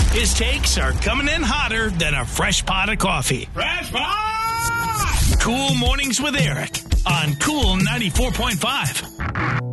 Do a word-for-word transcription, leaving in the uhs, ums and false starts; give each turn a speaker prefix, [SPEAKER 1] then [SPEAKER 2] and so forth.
[SPEAKER 1] His takes are coming in hotter than a fresh pot of coffee.
[SPEAKER 2] Fresh pot!
[SPEAKER 1] Cool Mornings with Eric on Cool ninety-four point five.